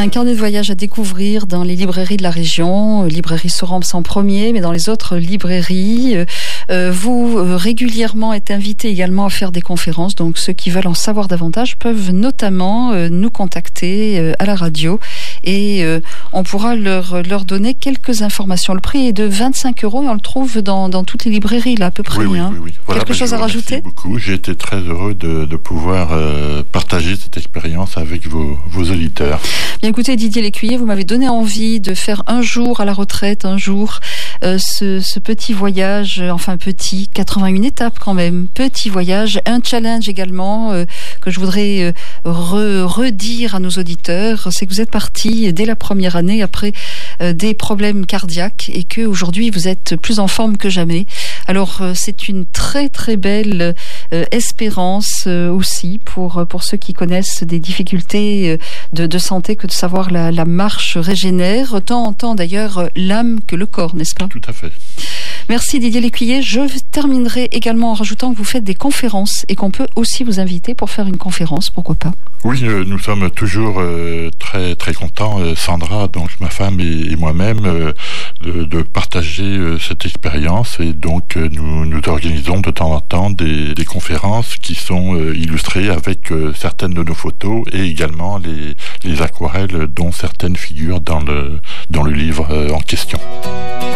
Un carnet de voyage à découvrir dans les librairies de la région, librairie Sorams en premier, mais dans les autres librairies. Vous régulièrement êtes invité également à faire des conférences, donc ceux qui veulent en savoir davantage peuvent notamment nous contacter à la radio et on pourra leur donner quelques informations. Le prix est de 25 € et on le trouve dans toutes les librairies là à peu près. Oui. Voilà, quelque chose à rajouter? Merci beaucoup. J'ai été très heureux de pouvoir partager cette expérience avec vos auditeurs. Bien écoutez Didier L'Écuyer, vous m'avez donné envie de faire un jour à la retraite, ce petit voyage, enfin petit, 81 étapes quand même, petit voyage, un challenge également que je voudrais redire à nos auditeurs, c'est que vous êtes partis dès la première année après des problèmes cardiaques et que aujourd'hui vous êtes plus en forme que jamais. Alors c'est une très très belle espérance aussi pour ceux qui connaissent des difficultés de santé que de savoir la marche régénère, tant d'ailleurs l'âme que le corps, n'est-ce pas? Tout à fait. Merci Didier L'Écuyer. Je terminerai également en rajoutant que vous faites des conférences et qu'on peut aussi vous inviter pour faire une conférence, pourquoi pas? Oui, nous sommes toujours très très contents, Sandra, donc ma femme et moi-même, de partager cette expérience et donc nous organisons de temps en temps des conférences qui sont illustrées avec certaines de nos photos et également les aquarelles dont certaines figurent dans le livre en question.